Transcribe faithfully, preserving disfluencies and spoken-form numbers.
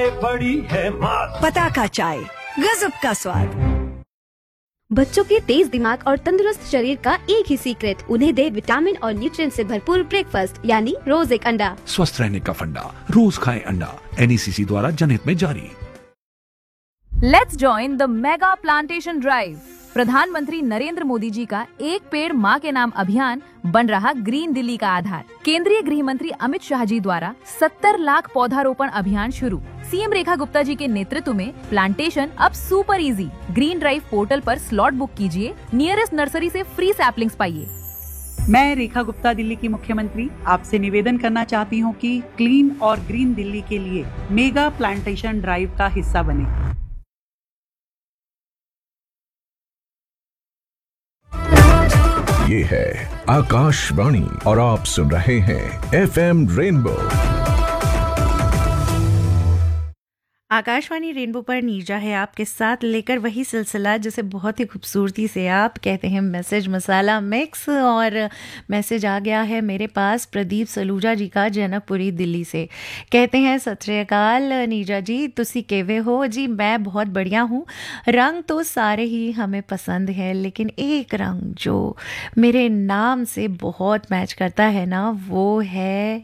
बड़ी है मात। पताका चाय, गजब का स्वाद। बच्चों के तेज दिमाग और तंदुरुस्त शरीर का एक ही सीक्रेट, उन्हें दे विटामिन और न्यूट्रिएंट से भरपूर ब्रेकफास्ट, यानी रोज एक अंडा। स्वस्थ रहने का फंडा, रोज खाएं अंडा। एन ई सी सी द्वारा जनहित में जारी। Let's join the mega plantation drive. प्रधानमंत्री नरेंद्र मोदी जी का एक पेड़ माँ के नाम अभियान बन रहा ग्रीन दिल्ली का आधार। केंद्रीय गृह मंत्री अमित शाह जी द्वारा सत्तर लाख पौधारोपण अभियान शुरू। सीएम रेखा गुप्ता जी के नेतृत्व में प्लांटेशन अब super easy. Green drive portal पर स्लॉट बुक कीजिए, नियरेस्ट नर्सरी से फ्री सैपलिंग्स पाइए। मैं रेखा गुप्ता, दिल्ली की मुख्यमंत्री, आपसे निवेदन करना चाहती हूँ कि क्लीन और ग्रीन दिल्ली के लिए मेगा प्लांटेशन ड्राइव का हिस्सा बने। ये है आकाशवाणी और आप सुन रहे हैं F M rainbow. Akashvani rainbow पर नीरजा है आपके साथ, लेकर वही सिलसिला जिसे बहुत ही खूबसूरती से आप कहते हैं मैसेज मसाला मिक्स। और मैसेज आ गया है मेरे पास प्रदीप सलूजा जी का, जनकपुरी दिल्ली से। कहते हैं सत श्री अकाल नीरजा जी, तुसी केवे हो जी? मैं बहुत बढ़िया हूँ। रंग तो सारे ही हमें पसंद है, लेकिन एक रंग जो मेरे नाम से बहुत मैच करता है ना, वो है